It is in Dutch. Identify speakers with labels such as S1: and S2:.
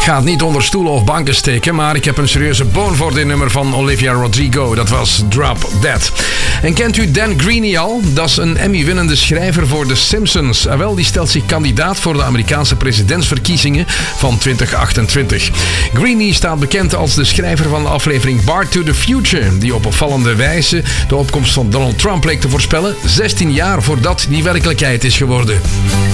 S1: ga het niet onder stoelen of banken steken, maar ik heb een serieuze boon voor dit nummer van Olivia Rodrigo. Dat was Drop Dead. En kent u Dan Greeny al? Dat is een Emmy-winnende schrijver voor The Simpsons. Wel, die stelt zich kandidaat voor de Amerikaanse presidentsverkiezingen van 2028. Greeny staat bekend als de schrijver van de aflevering Bar to the Future, die op opvallende wijze de opkomst van Donald Trump leek te voorspellen, 16 jaar voordat die werkelijkheid is geworden.